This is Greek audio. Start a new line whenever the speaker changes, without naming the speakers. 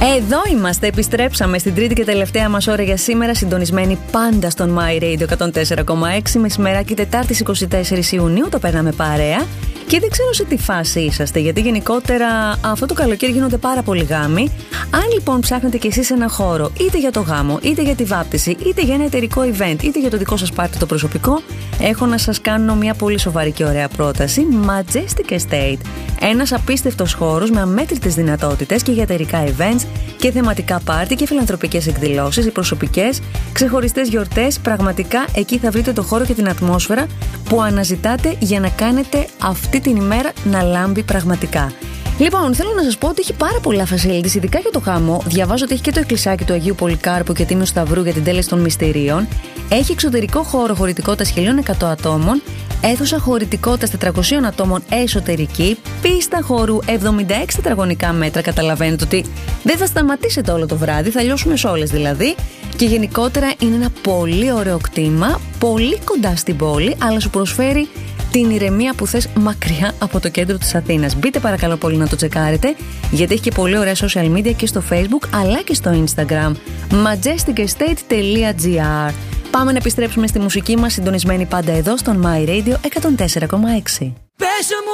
Εδώ είμαστε, επιστρέψαμε στην τρίτη και τελευταία μας ώρα για σήμερα, συντονισμένοι πάντα στον My Radio 104,6, μεσημεράκι Τετάρτης 24 Ιουνίου, το παίρναμε παρέα. Και δεν ξέρω σε τι φάση είσαστε, γιατί γενικότερα αυτό το καλοκαίρι γίνονται πάρα πολλοί γάμοι. Αν λοιπόν ψάχνετε κι εσείς ένα χώρο, είτε για το γάμο, είτε για τη βάπτιση, είτε για ένα εταιρικό event, είτε για το δικό σας πάρτι το προσωπικό, έχω να σας κάνω μια πολύ σοβαρή και ωραία πρόταση. Majestic Estate. Ένας απίστευτος χώρος με αμέτρητες δυνατότητες και για εταιρικά events και θεματικά πάρτι και φιλανθρωπικές εκδηλώσεις ή προσωπικές, ξεχωριστές γιορτές. Πραγματικά εκεί θα βρείτε το χώρο και την ατμόσφαιρα που αναζητάτε για να κάνετε αυτή την ημέρα να λάμπει πραγματικά. Λοιπόν, θέλω να σας πω ότι έχει πάρα πολλά facilities, ειδικά για το γάμο. Διαβάζω ότι έχει και το εκκλησάκι του Αγίου Πολυκάρπου και Τίμιου Σταυρού για την τέλεση των μυστηρίων. Έχει εξωτερικό χώρο χωρητικότητας 1.100 ατόμων, αίθουσα χωρητικότητας 400 ατόμων εσωτερική, πίστα χώρου 76 τετραγωνικά μέτρα. Καταλαβαίνετε ότι δεν θα σταματήσετε όλο το βράδυ, θα λιώσουμε σε όλες δηλαδή. Και γενικότερα είναι ένα πολύ ωραίο κτήμα, πολύ κοντά στην πόλη, αλλά σου προσφέρει την ηρεμία που θες μακριά από το κέντρο της Αθήνας. Μπείτε παρακαλώ πολύ να το τσεκάρετε, γιατί έχει και πολύ ωραία social media και στο Facebook αλλά και στο Instagram. majesticestate.gr. Πάμε να επιστρέψουμε στη μουσική μας, συντονισμένη πάντα εδώ στον My Radio 104,6.